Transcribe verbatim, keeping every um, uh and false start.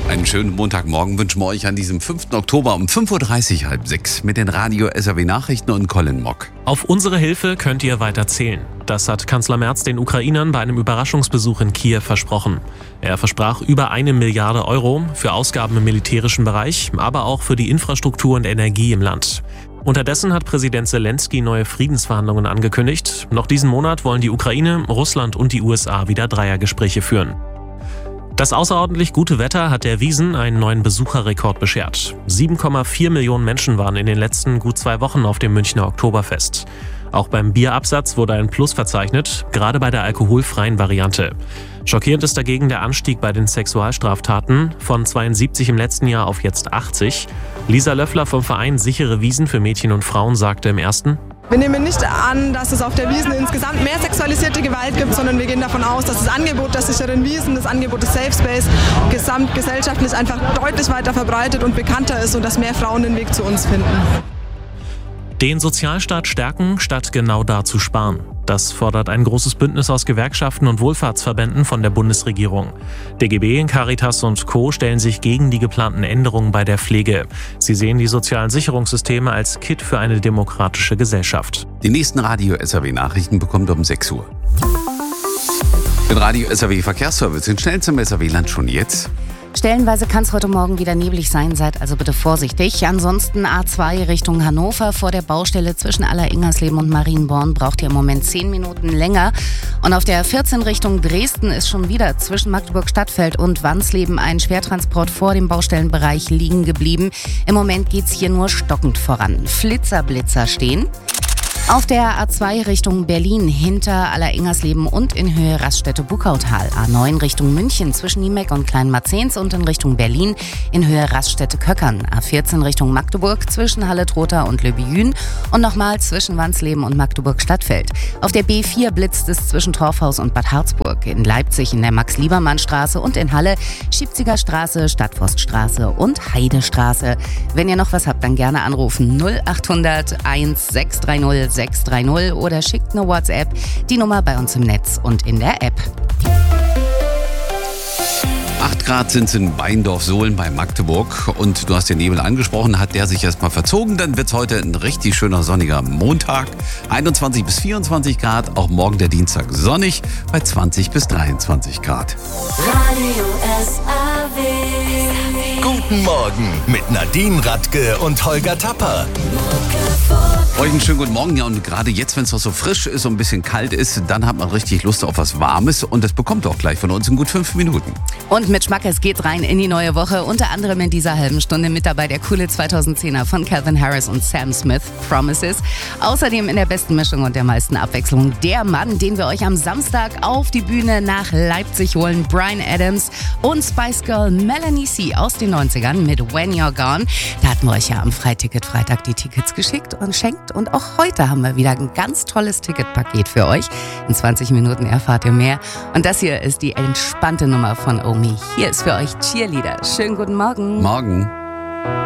Einen schönen Montagmorgen wünschen wir euch an diesem fünften Oktober um fünf Uhr dreißig, halb sechs mit den Radio-S R W-Nachrichten und Colin Mock. Auf unsere Hilfe könnt ihr weiter zählen. Das hat Kanzler Merz den Ukrainern bei einem Überraschungsbesuch in Kiew versprochen. Er versprach über eine Milliarde Euro für Ausgaben im militärischen Bereich, aber auch für die Infrastruktur und Energie im Land. Unterdessen hat Präsident Zelensky neue Friedensverhandlungen angekündigt. Noch diesen Monat wollen die Ukraine, Russland und die U S A wieder Dreiergespräche führen. Das außerordentlich gute Wetter hat der Wiesn einen neuen Besucherrekord beschert. sieben Komma vier Millionen Menschen waren in den letzten gut zwei Wochen auf dem Münchner Oktoberfest. Auch beim Bierabsatz wurde ein Plus verzeichnet, gerade bei der alkoholfreien Variante. Schockierend ist dagegen der Anstieg bei den Sexualstraftaten von zweiundsiebzig im letzten Jahr auf jetzt achtzig. Lisa Löffler vom Verein Sichere Wiesn für Mädchen und Frauen sagte im ersten: Wir nehmen nicht an, dass es auf der Wiesn insgesamt mehr sexualisierte Gewalt gibt, sondern wir gehen davon aus, dass das Angebot der sicheren Wiesn, das Angebot des Safe Space gesamtgesellschaftlich einfach deutlich weiter verbreitet und bekannter ist und dass mehr Frauen den Weg zu uns finden. Den Sozialstaat stärken, statt genau da zu sparen. Das fordert ein großes Bündnis aus Gewerkschaften und Wohlfahrtsverbänden von der Bundesregierung. D G B, Caritas und Co. stellen sich gegen die geplanten Änderungen bei der Pflege. Sie sehen die sozialen Sicherungssysteme als Kitt für eine demokratische Gesellschaft. Die nächsten Radio-S R W-Nachrichten bekommt ihr um sechs Uhr. Den Radio-S R W-Verkehrsservice in schnellstem S R W-Land schon jetzt. Stellenweise kann es heute Morgen wieder neblig sein, seid also bitte vorsichtig. Ansonsten A zwei Richtung Hannover vor der Baustelle zwischen Aller-Ingersleben und Marienborn braucht ihr im Moment zehn Minuten länger. Und auf der vierzehn Richtung Dresden ist schon wieder zwischen Magdeburg-Stadtfeld und Wansleben ein Schwertransport vor dem Baustellenbereich liegen geblieben. Im Moment geht's hier nur stockend voran. Flitzer-Blitzer stehen. Auf der A zwei Richtung Berlin hinter Aller-Ingersleben und in Höhe Raststätte-Buckautal. A neun Richtung München zwischen Niemeck und Kleinmarzens und in Richtung Berlin in Höhe Raststätte-Köckern. A vierzehn Richtung Magdeburg zwischen Halle-Trotha und Le Biyun und nochmal zwischen Wansleben und Magdeburg-Stadtfeld. Auf der B vier blitzt es zwischen Torfhaus und Bad Harzburg. In Leipzig in der Max-Liebermann-Straße und in Halle Schiebziger Straße, Stadtforststraße und Heidestraße. Wenn ihr noch was habt, dann gerne anrufen null acht hundert eins sechs drei null sechs drei null oder schickt eine WhatsApp, die Nummer bei uns im Netz und in der App. acht Grad sind es in Beindorf-Sohlen bei Magdeburg und du hast den Nebel angesprochen, hat der sich erstmal verzogen, dann wird es heute ein richtig schöner sonniger Montag, einundzwanzig bis vierundzwanzig Grad, auch morgen der Dienstag sonnig bei zwanzig bis dreiundzwanzig Grad. Radio S R W. Guten Morgen mit Nadine Radke und Holger Tapper. Euch einen schönen guten Morgen. Ja, und gerade jetzt, wenn es noch so frisch ist und ein bisschen kalt ist, dann hat man richtig Lust auf was Warmes und das bekommt ihr auch gleich von uns in gut fünf Minuten. Und mit Schmackes geht rein in die neue Woche. Unter anderem in dieser halben Stunde mit dabei der coole zweitausendzehner von Calvin Harris und Sam Smith, Promises. Außerdem in der besten Mischung und der meisten Abwechslung der Mann, den wir euch am Samstag auf die Bühne nach Leipzig holen, Bryan Adams und Spice Girl Melanie C. aus den neunzigern mit When You're Gone. Da hatten wir euch ja am Freiticket-Freitag die Tickets geschickt und schenkt. Und auch heute haben wir wieder ein ganz tolles Ticketpaket für euch. In zwanzig Minuten erfahrt ihr mehr. Und das hier ist die entspannte Nummer von Omi. Hier ist für euch Cheerleader. Schönen guten Morgen. Morgen.